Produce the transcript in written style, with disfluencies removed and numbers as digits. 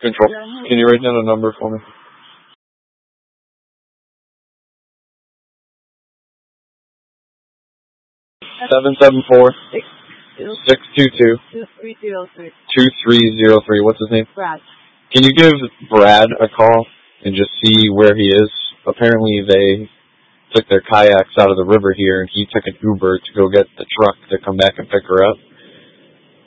Control. Can you write down a number for me? 774-622-2303. What's his name? Brad. Can you give Brad a call and just see where he is? Apparently they took their kayaks out of the river here, and he took an Uber to go get the truck to come back and pick her up.